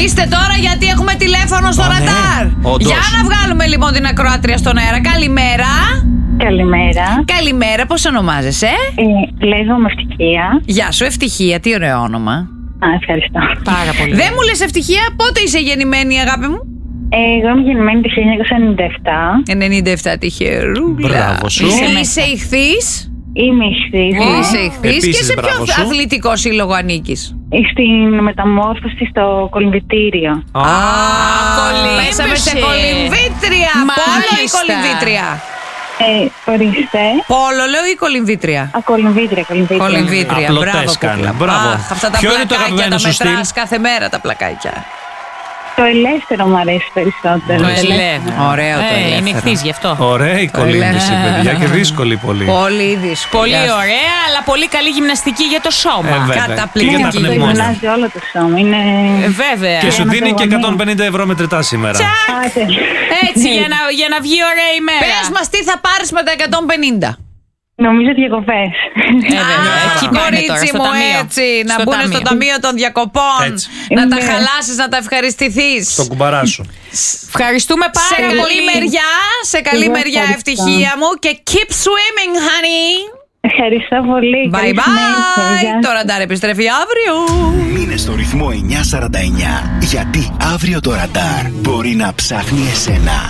Καθίστε τώρα γιατί έχουμε τηλέφωνο στο ραντάρ. Όντως. Για να βγάλουμε λοιπόν την ακροάτρια στον αέρα. Καλημέρα. Καλημέρα. Καλημέρα, πώς ονομάζεσαι? Λέγομαι Ευτυχία. Γεια σου, Ευτυχία, τι ωραίο όνομα. Ευχαριστώ. Πάρα πολύ. Δεν μου λες Ευτυχία, πότε είσαι γεννημένη, αγάπη μου? Εγώ είμαι γεννημένη το 1997. 97, τυχερούλα. Μπράβο σου. Είσαι ηχθής? Είμαι ηχθής. Είσαι ηχθής. Και Επίσης, σε ποιο μπράβο σου. αθλητικό σύλλογο ανήκεις? Στην μεταμόρφωση στο κολυμβητήριο. Πέσαμε σε κολυμβήτρια. Πόλο ή κολυμβήτρια? Ορίστε. Πόλο λέω ή κολυμβήτρια? Κολυμβήτρια. Κολυμβήτρια. Απλωτές Μπράβο, κάνει. κούκλα. Μπράβο. Αχ, αυτά τα Ποιο είναι το πλακάκια αγαπημένο τα σου στυλ? μετράς κάθε μέρα τα πλακάκια. Το ελεύθερο μου αρέσει περισσότερο. Το ελεύθερο. Ωραίο το ελεύθερο. Είναι ηχθής γι' αυτό. Ωραία η κολύμβηση, παιδιά, και δύσκολη πολύ. Πολύ δύσκολο. Πολύ ωραία, αλλά πολύ καλή γυμναστική για το σώμα. Βέβαια. Καταπληκτική. Και για τα Το πνευμόνια. γυμνάζει όλο το σώμα. Είναι... Βέβαια. Και σου Για να δίνει το και γονεί. 150 ευρώ μετρητά σήμερα. Άτε. Έτσι, για να βγει ωραία ημέρα. Πες μας τι θα πάρεις με τα 150. Νομίζω διακοπές. Βέβαια. Εκεί πάνε τώρα, Κορίτσι στο μου, ταμείο. έτσι. Να Στο μπουν ταμείο. στο ταμείο των διακοπών. Έτσι. Να τα Ναι. χαλάσεις, να τα ευχαριστηθείς. Το κουμπαρά σου. Ευχαριστούμε Σε πάρα καλή πολύ. μεριά, σε καλή Εγώ μεριά, ευχαριστώ. ευτυχία μου. Και keep swimming, honey. Ευχαριστώ πολύ. Bye Καλή συνέχεια. bye. Γεια Το ραντάρ επιστρέφει αύριο. Μείνε στο ρυθμό 949, γιατί αύριο το ραντάρ μπορεί να ψάχνει εσένα.